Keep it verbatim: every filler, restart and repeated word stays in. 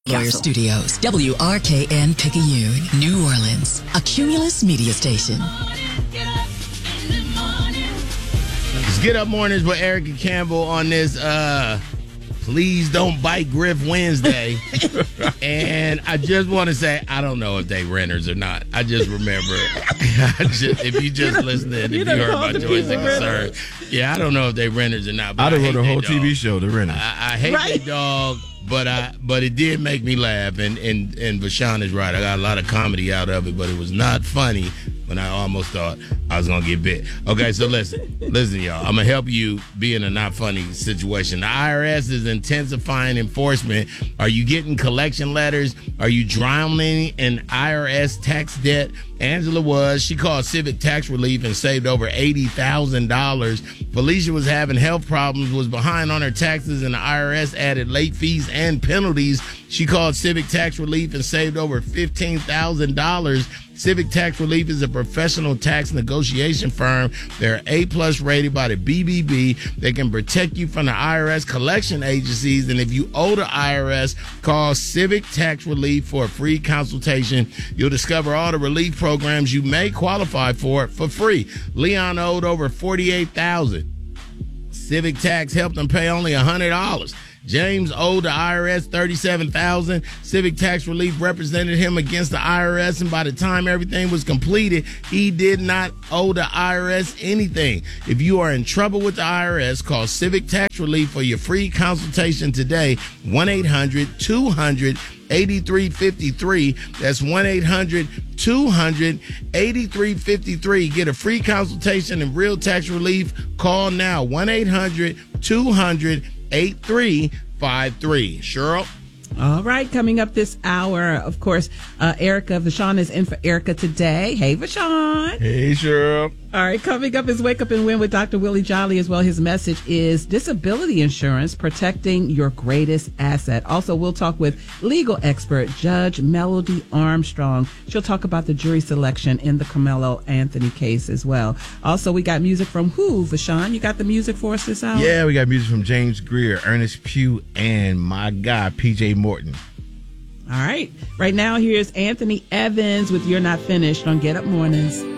Lawyer Studios, W R K N Picayune, New Orleans, a Cumulus media station. Let's Get Up Mornings with Erica Campbell on this uh, Please Don't Bite Griff Wednesday. And I just want to say, I don't know if they renters or not. I just remember, I just, if you just listened, if you, you heard my choice and concern, yeah, I don't know if they renters or not. But I'd have wrote a whole dog. T V show, The Renters. I, I hate right? that dog. But I, but it did make me laugh, and, and, and Vashawn is right. I got a lot of comedy out of it, but it was not funny when I almost thought I was going to get bit. Okay, so listen, listen, y'all. I'm going to help you be in a not funny situation. The I R S is intensifying enforcement. Are you getting collection letters? Are you drowning in I R S tax debt? Angela was. She called Civic Tax Relief and saved over eighty thousand dollars. Felicia was having health problems, was behind on her taxes, and the I R S added late fees and penalties. She called Civic Tax Relief and saved over fifteen thousand dollars. Civic Tax Relief is a professional tax negotiation firm. They're A-plus rated by the B B B. They can protect you from the I R S collection agencies. And if you owe the I R S, call Civic Tax Relief for a free consultation. You'll discover all the relief programs you may qualify for for free. Leon owed over forty-eight thousand dollars. Civic Tax helped him pay only one hundred dollars. James owed the I R S thirty-seven thousand dollars. Civic Tax Relief represented him against the I R S, and by the time everything was completed, he did not owe the I R S anything. If you are in trouble with the I R S, call Civic Tax Relief for your free consultation today. one eight hundred two hundred eighty-three fifty-three. That's one eight hundred two hundred eighty-three fifty-three. Get a free consultation and real tax relief. Call now. one eight hundred two hundred eighty-three fifty-three. Cheryl? All right, coming up this hour, of course, uh, Erica, Vashawn is in for Erica today. Hey, Vashawn. Hey, Cheryl. All right, coming up is Wake Up and Win with Doctor Willie Jolly as well. His message is disability insurance, protecting your greatest asset. Also, we'll talk with legal expert Judge Melody Armstrong. She'll talk about the jury selection in the Carmelo Anthony case as well. Also, we got music from who, Vashawn? You got the music for us this hour? Yeah, we got music from James Greer, Ernest Pugh, and my guy, P J Morton. All right. Right now, here's Anthony Evans with You're Not Finished on Get Up Mornings.